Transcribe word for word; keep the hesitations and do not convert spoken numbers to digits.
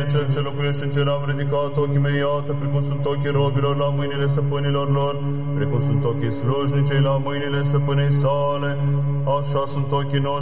Cel ce locuiește în cer, am ridicat ochii mei, iată, precum sunt ochii robilor la mâinile stăpânilor lor, precum sunt ochii slujnicei la mâinile stăpânei sale, așa sunt ochii noștri